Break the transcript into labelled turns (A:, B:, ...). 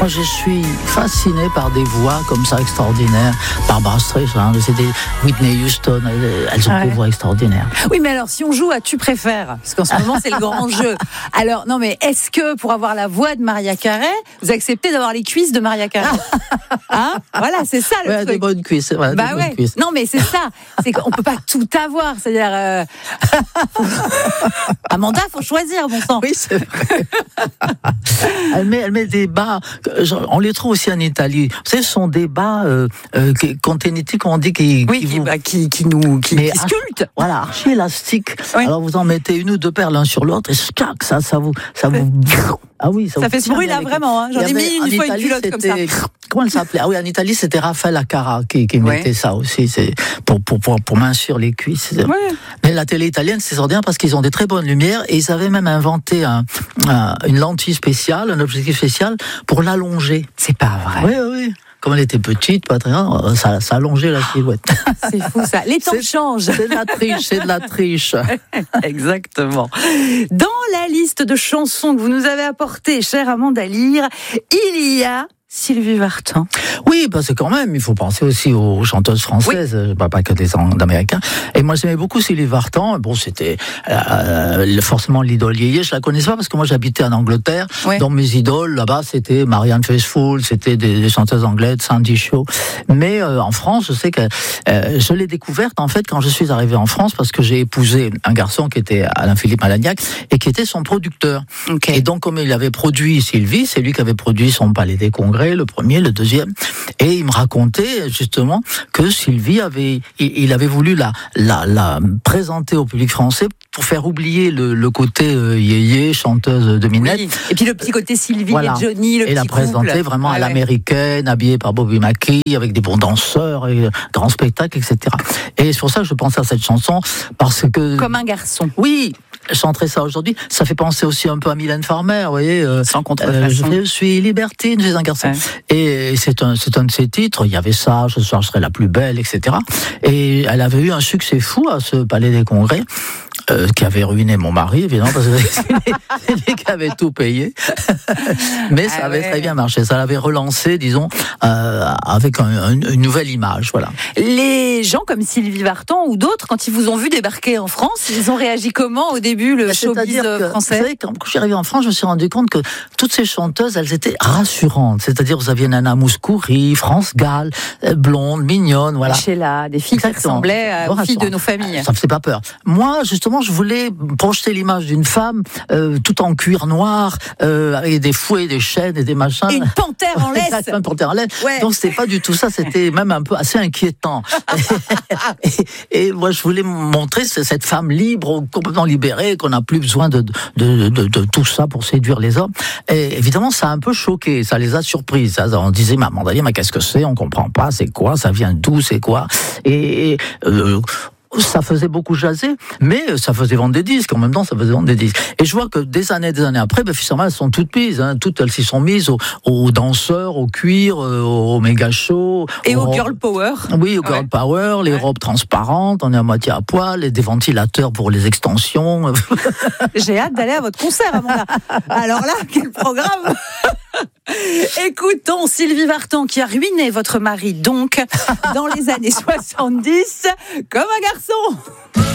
A: Moi, je suis fasciné par des voix comme ça extraordinaires. Barbra Streisand, c'était Whitney Houston, elles ont des voix extraordinaires.
B: Oui, mais alors, si on joue à Tu préfères, parce qu'en ce moment, c'est le grand jeu. Alors, non, mais est-ce que pour avoir la voix de Mariah Carey, vous acceptez d'avoir les cuisses de Mariah Carey? Hein? Voilà, c'est ça le truc.
A: Des bonnes cuisses, c'est vrai.
B: Bah ouais. Non, mais c'est ça. C'est qu'on peut pas tout avoir. C'est-à-dire, Amanda, faut choisir, bon sang.
A: Oui, c'est vrai. Elle met des bas. On les trouve aussi en Italie. Vous savez, ce sont des bas conteniti, comme on dit, qui sculptent. Voilà, archi élastiques. Oui. Alors vous en mettez une ou deux paires l'un sur l'autre et ça vous. Ah oui,
B: ça fait ce bruit là vraiment. Hein. J'en ai mis une fois une culotte comme ça.
A: Comment elle s'appelait? Ah oui, en Italie, c'était Raphaël Accara qui mettait ça aussi. C'est pour mincir les cuisses. Ouais. Mais la télé italienne, c'est extraordinaire parce qu'ils ont des très bonnes lumières et ils avaient même inventé une lentille spéciale, un objectif spécial pour l'allonger.
B: C'est pas vrai.
A: Oui. Comme elle était petite, pas très grande, ça allongeait la silhouette.
B: C'est fou ça. Les temps changent.
A: C'est de la triche.
B: Exactement. Dans la liste de chansons que vous nous avez apportées, chère Amanda Lear, il y a Sylvie Vartan.
A: Oui, parce que quand même, il faut penser aussi aux chanteuses françaises, pas que des Américains. Et moi, j'aimais beaucoup Sylvie Vartan. Bon, c'était forcément l'idole yéyé. Je la connaissais pas parce que moi, j'habitais en Angleterre. Oui. Donc, mes idoles, là-bas, c'était Marianne Faithfull, c'était des chanteuses anglaises, Sandy Shaw. Mais en France, je sais que je l'ai découverte, en fait, quand je suis arrivé en France, parce que j'ai épousé un garçon qui était Alain-Philippe Malagnac et qui était son producteur. Okay. Et donc, comme il avait produit Sylvie, c'est lui qui avait produit son Palais des Congrès, le premier, le deuxième, et il me racontait justement que Sylvie il avait voulu la présenter au public français pour faire oublier le côté yéyé, chanteuse de minette. Oui.
B: Et puis le petit côté Sylvie et Johnny, le petit couple.
A: Et la présenter vraiment à l'américaine, habillée par Bobby McKee, avec des bons danseurs, et grands spectacles, etc. Et c'est pour ça que je pensais à cette chanson, parce que...
B: Comme un garçon.
A: Oui, chanterai ça aujourd'hui. Ça fait penser aussi un peu à Mylène Farmer, vous voyez.
B: Sans contrefaçon.
A: Je suis libertine, je suis un garçon. Ouais. Et c'est un de ses titres. Il y avait ça, ce soir je serai la plus belle, etc. Et elle avait eu un succès fou à ce Palais des Congrès. Qui avait ruiné mon mari, évidemment, parce que c'est lui qui avait tout payé. Mais ça avait très bien marché. Ça l'avait relancé, disons, avec une nouvelle image, voilà.
B: Les gens comme Sylvie Vartan ou d'autres, quand ils vous ont vu débarquer en France, ils ont réagi comment au début, le showbiz français?
A: Vous savez, quand je suis arrivé en France, je me suis rendu compte que toutes ces chanteuses, elles étaient rassurantes. C'est-à-dire, vous aviez Nana Mouskouri, France Gall, blonde, mignonne, voilà.
B: Sheila, des filles qui ressemblaient aux filles de nos familles.
A: Ça me faisait pas peur. Moi, justement, je voulais projeter l'image d'une femme tout en cuir noir, avec des fouets, des chaînes et des machins.
B: Et une panthère en laisse.
A: Exactement, une panthère en laisse. Ouais. Donc c'était pas du tout ça, c'était même un peu assez inquiétant. et moi je voulais montrer cette femme libre, complètement libérée, qu'on n'a plus besoin de tout ça pour séduire les hommes. Et évidemment ça a un peu choqué, ça les a surprises. On disait mais Amanda Lear, mais qu'est-ce que c'est? On comprend pas, c'est quoi? Ça vient d'où? C'est quoi? Ça faisait beaucoup jaser, mais ça faisait vendre des disques. En même temps, ça faisait vendre des disques. Et je vois que des années après, finalement, elles sont toutes mises. Hein. Toutes, elles s'y sont mises aux danseurs, au cuir, aux méga shows.
B: Et au girl power.
A: Oui, au girl power, les robes transparentes, on est à moitié à poil, et des ventilateurs pour les extensions.
B: J'ai hâte d'aller à votre concert, Amanda. Alors là, quel programme! Écoutons Sylvie Vartan qui a ruiné votre mari, donc, dans les années 70, comme un garçon.